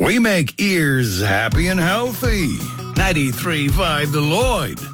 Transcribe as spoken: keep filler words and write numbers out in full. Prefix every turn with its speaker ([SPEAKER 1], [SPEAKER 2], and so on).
[SPEAKER 1] We make ears happy and healthy. ninety-three point five The Lloyd.